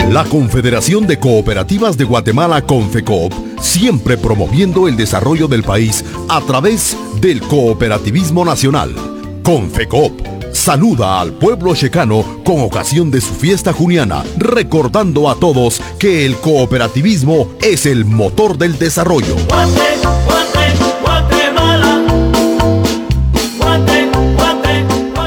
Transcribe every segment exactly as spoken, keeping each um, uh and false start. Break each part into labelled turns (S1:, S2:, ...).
S1: La Confederación de Cooperativas de Guatemala, Confecoop, siempre promoviendo el desarrollo del país a través del cooperativismo nacional. Confecoop saluda al pueblo checano con ocasión de su fiesta juniana, recordando a todos que el cooperativismo es el motor del desarrollo.
S2: Guate, Guate, Guatemala. Guate, Guate,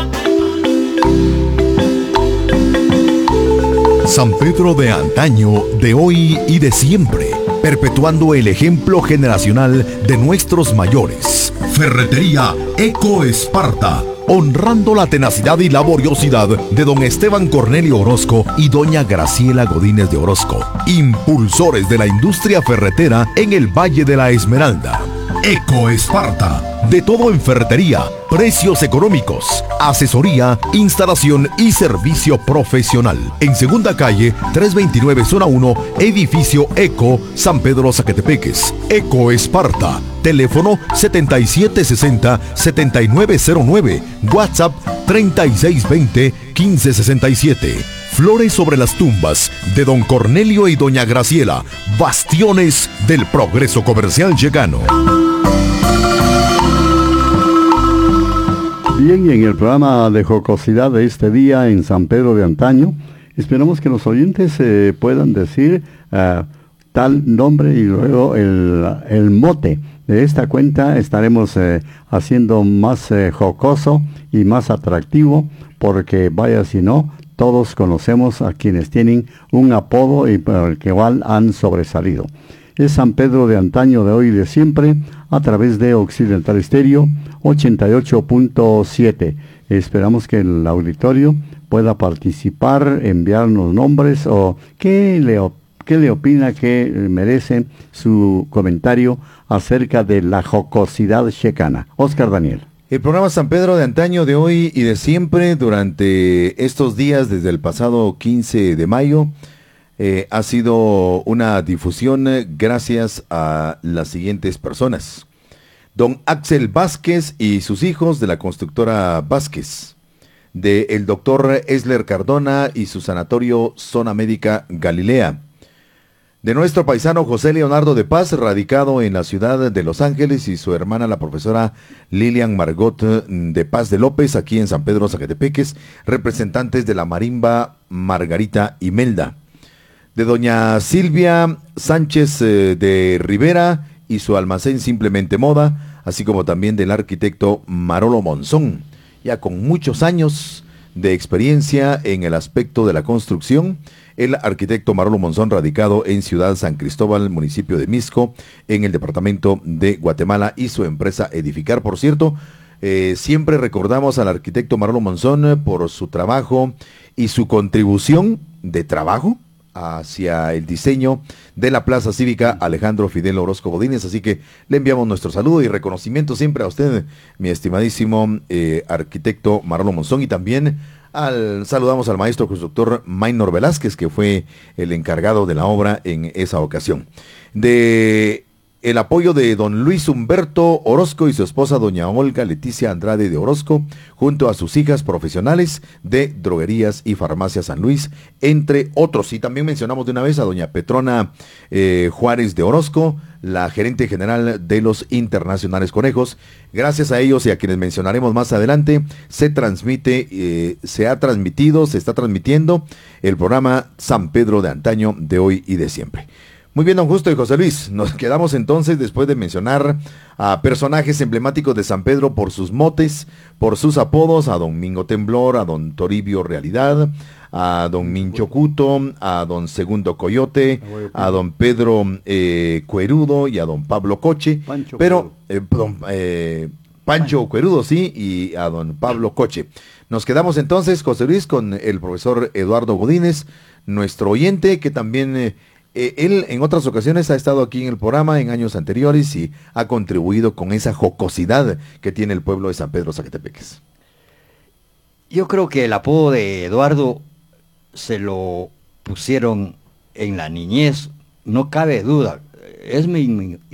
S2: Guatemala.
S1: San Pedro de antaño, de hoy y de siempre, perpetuando el ejemplo generacional de nuestros mayores. Ferretería Eco Esparta, honrando la tenacidad y laboriosidad de don Esteban Cornelio Orozco y doña Graciela Godínez de Orozco, impulsores de la industria ferretera en el Valle de la Esmeralda. Eco Esparta, de todo en ferretería, precios económicos, asesoría, instalación y servicio profesional. En Segunda Calle, trescientos veintinueve, Zona uno, Edificio Eco, San Pedro Zacatepeques. Eco Esparta, teléfono setenta y siete sesenta, setenta y nueve cero nueve, WhatsApp treinta y seis veinte, quince sesenta y siete. Flores sobre las tumbas de don Cornelio y doña Graciela, bastiones del progreso comercial checano.
S3: Bien, y en el programa de jocosidad de este día en San Pedro de antaño, esperamos que los oyentes eh, puedan decir uh, tal nombre y luego el, el mote de esta cuenta. Estaremos eh, haciendo más eh, jocoso y más atractivo, porque vaya si no, todos conocemos a quienes tienen un apodo y por el que cual han sobresalido. Es San Pedro de antaño, de hoy y de siempre, a través de Occidental Estéreo ochenta y ocho punto siete. Esperamos que el auditorio pueda participar, enviarnos nombres o qué le, qué le opina, qué merece su comentario acerca de la jocosidad checana. Oscar Daniel.
S4: El programa San Pedro de antaño, de hoy y de siempre, durante estos días, desde el pasado quince de mayo, eh, ha sido una difusión eh, gracias a las siguientes personas. Don Axel Vázquez y sus hijos de la constructora Vázquez, de el doctor Esler Cardona y su sanatorio Zona Médica Galilea, de nuestro paisano José Leonardo de Paz, radicado en la ciudad de Los Ángeles, y su hermana la profesora Lilian Margot de Paz de López, aquí en San Pedro Zacatepeques, representantes de la marimba Margarita Imelda, de doña Silvia Sánchez eh, de Rivera y su almacén Simplemente Moda, así como también del arquitecto Marolo Monzón, ya con muchos años de experiencia en el aspecto de la construcción. El arquitecto Marolo Monzón, radicado en Ciudad San Cristóbal, municipio de Mixco, en el departamento de Guatemala, y su empresa Edificar. Por cierto, eh, siempre recordamos al arquitecto Marolo Monzón por su trabajo y su contribución de trabajo hacia el diseño de la Plaza Cívica Alejandro Fidel Orozco Godínez, así que le enviamos nuestro saludo y reconocimiento siempre a usted, mi estimadísimo eh, arquitecto Marolo Monzón, y también al, saludamos al maestro constructor Maynor Velázquez, que fue el encargado de la obra en esa ocasión. De el apoyo de don Luis Humberto Orozco y su esposa doña Olga Leticia Andrade de Orozco, junto a sus hijas profesionales de Droguerías y Farmacia San Luis, entre otros. Y también mencionamos de una vez a doña Petrona eh, Juárez de Orozco, la gerente general de los Internacionales Conejos. Gracias a ellos y a quienes mencionaremos más adelante, se transmite, eh, se ha transmitido, se está transmitiendo el programa San Pedro de antaño, de hoy y de siempre. Muy bien, don Justo y José Luis, nos quedamos entonces después de mencionar a personajes emblemáticos de San Pedro por sus motes, por sus apodos, a don Mingo Temblor, a don Toribio Realidad, a don Mincho Cuto, a don Segundo Coyote, a don Pedro eh, Cuerudo y a don Pablo Coche, Pancho pero eh, don, eh, Pancho Cuerudo, sí, y a don Pablo Coche. Nos quedamos entonces, José Luis, con el profesor Eduardo Godínez, nuestro oyente, que también... Eh, Eh, él en otras ocasiones ha estado aquí en el programa en años anteriores y ha contribuido con esa jocosidad que tiene el pueblo de San Pedro Zacatepeques.
S5: Yo creo que el apodo de Eduardo se lo pusieron en la niñez, no cabe duda. Es mi,